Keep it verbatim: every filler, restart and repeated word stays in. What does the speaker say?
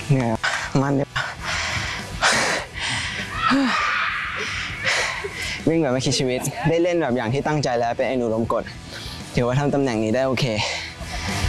เหนื่อยมันดิวิ่งแบบไม่คิดชีวิตได้เล่นแบบอย่างที่ตั้งใจแล้วเป็นไอ้หนูลมกดถือว่าทำตำแหน่งนี้ได้โอเค